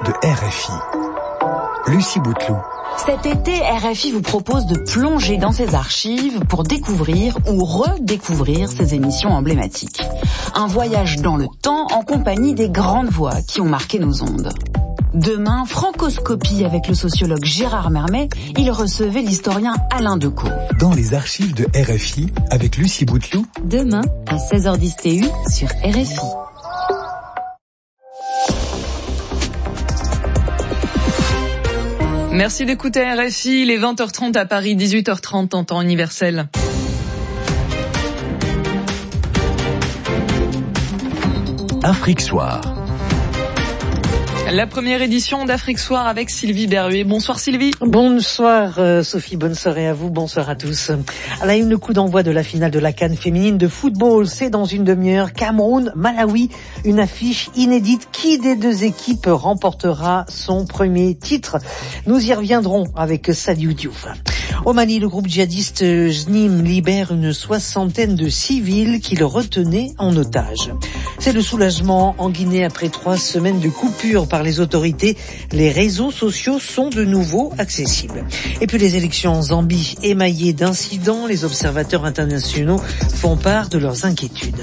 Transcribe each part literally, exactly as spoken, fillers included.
de R F I. Lucie Bouteloup. Cet été, R F I vous propose de plonger dans ses archives pour découvrir ou redécouvrir ses émissions emblématiques. Un voyage dans le temps en compagnie des grandes voix qui ont marqué nos ondes. Demain, Francoscopie avec le sociologue Gérard Mermet, il recevait l'historien Alain Decaux. Dans les archives de R F I avec Lucie Bouteloup. Demain, à seize heures dix T U sur R F I. Merci d'écouter R F I, il est vingt heures trente à Paris, dix-huit heures trente en temps universel. Afrique Soir. La première édition d'Afrique Soir avec Sylvie Berruet. Bonsoir Sylvie. Bonsoir euh, Sophie, bonne soirée à vous, bonsoir à tous. À la une, le coup d'envoi de la finale de la CAN féminine de football, c'est dans une demi-heure. Cameroun, Malawi, une affiche inédite. Qui des deux équipes remportera son premier titre? Nous y reviendrons avec Saliou Diouf. Au Mali, le groupe djihadiste J N I M libère une soixantaine de civils qu'il retenait en otage. C'est le soulagement en Guinée après trois semaines de coupure par les autorités. Les réseaux sociaux sont de nouveau accessibles. Et puis les élections en Zambie, émaillées d'incidents, les observateurs internationaux font part de leurs inquiétudes.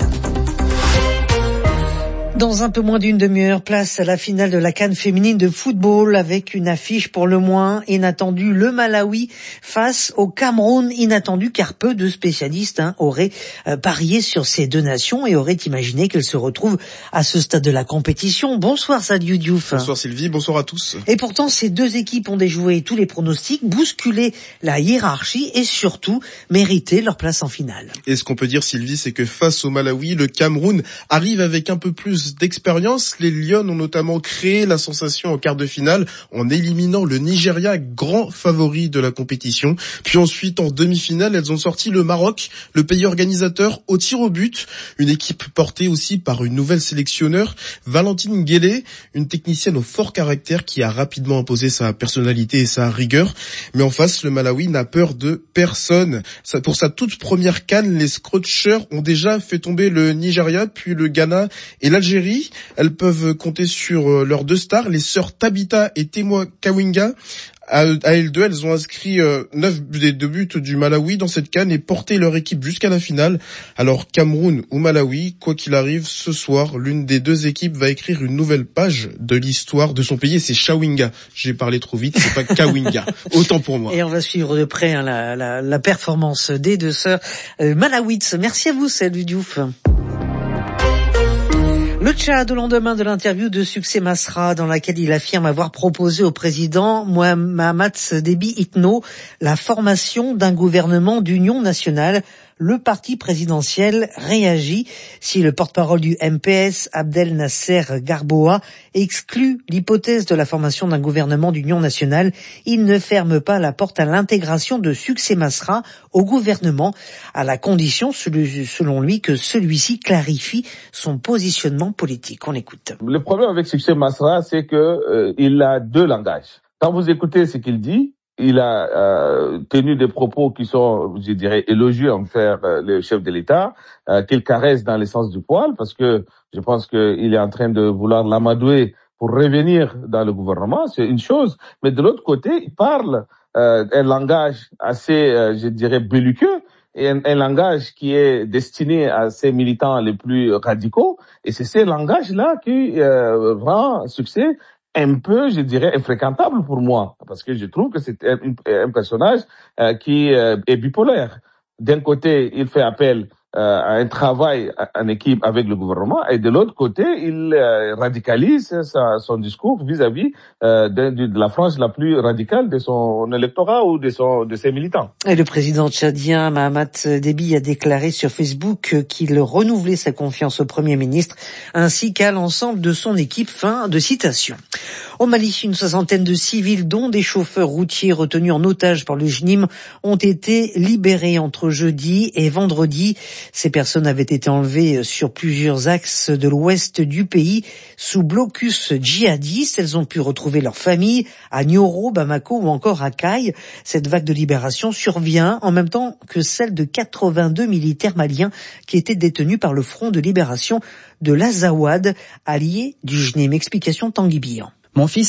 Dans un peu moins d'une demi-heure, place à la finale de la CAN féminine de football avec une affiche pour le moins inattendue. Le Malawi face au Cameroun, inattendu car peu de spécialistes hein, auraient euh, parié sur ces deux nations et auraient imaginé qu'elles se retrouvent à ce stade de la compétition. Bonsoir Saliou Diouf. Bonsoir Sylvie, bonsoir à tous. Et pourtant, ces deux équipes ont déjoué tous les pronostics, bousculé la hiérarchie et surtout mérité leur place en finale. Et ce qu'on peut dire Sylvie, c'est que face au Malawi, le Cameroun arrive avec un peu plus d'expérience. Les Lions ont notamment créé la sensation en quart de finale en éliminant le Nigeria, grand favori de la compétition. Puis ensuite, en demi-finale, elles ont sorti le Maroc, le pays organisateur, au tir au but. Une équipe portée aussi par une nouvelle sélectionneur, Valentine Guélé, une technicienne au fort caractère qui a rapidement imposé sa personnalité et sa rigueur. Mais en face, le Malawi n'a peur de personne. Pour sa toute première CAN, les Scratchers ont déjà fait tomber le Nigeria, puis le Ghana et l'Algérie. Elles peuvent compter sur leurs deux stars, les sœurs Tabitha et Temoa Kawinga. À elles deux, elles ont inscrit euh, neuf des deux buts du Malawi dans cette CAN et porté leur équipe jusqu'à la finale. Alors Cameroun ou Malawi, quoi qu'il arrive, ce soir, l'une des deux équipes va écrire une nouvelle page de l'histoire de son pays. Et c'est Chawinga. J'ai parlé trop vite, c'est pas Kawinga. Autant pour moi. Et on va suivre de près hein, la, la, la performance des deux sœurs euh, malawites. Merci à vous, Saliou Diouf. Le Tchad, au lendemain de l'interview de Succès Masra, dans laquelle il affirme avoir proposé au président Mohamed Déby Itno la formation d'un gouvernement d'union nationale. Le parti présidentiel réagit. Si le porte-parole du M P S, Abdel Nasser Garboa, exclut l'hypothèse de la formation d'un gouvernement d'union nationale, il ne ferme pas la porte à l'intégration de Succès Masra au gouvernement, à la condition, selon lui, que celui-ci clarifie son positionnement politique. On écoute. Le problème avec Succès Masra, c'est que euh, il a deux langages. Quand vous écoutez ce qu'il dit, il a euh, tenu des propos qui sont, je dirais, élogieux envers euh, le chef de l'État, euh, qu'il caresse dans le sens du poil, parce que je pense qu'il est en train de vouloir l'amadouer pour revenir dans le gouvernement, c'est une chose. Mais de l'autre côté, il parle euh, un langage assez, euh, je dirais, belliqueux, et un, un langage qui est destiné à ses militants les plus radicaux. Et c'est ce langage-là qui euh, rend Succès un peu, je dirais, infréquentable pour moi, parce que je trouve que c'est un, un personnage euh, qui euh, est bipolaire. D'un côté, il fait appel euh, à un travail en équipe avec le gouvernement, et de l'autre côté, il euh, radicalise sa, son discours vis-à-vis euh, de, de la frange la plus radicale de son électorat ou de, son, de ses militants. Et le président tchadien Mohamed Déby a déclaré sur Facebook qu'il renouvelait sa confiance au Premier ministre ainsi qu'à l'ensemble de son équipe. Fin de citation. Au Mali, une soixantaine de civils, dont des chauffeurs routiers retenus en otage par le J N I M, ont été libérés entre jeudi et vendredi. Ces personnes avaient été enlevées sur plusieurs axes de l'ouest du pays sous blocus djihadiste. Elles ont pu retrouver leur famille à Nioro, Bamako ou encore à Kayes. Cette vague de libération survient en même temps que celle de quatre-vingt-deux militaires maliens qui étaient détenus par le Front de libération de l'Azawad, allié du J N I M. Explication Tanguy Bihan. Mon fils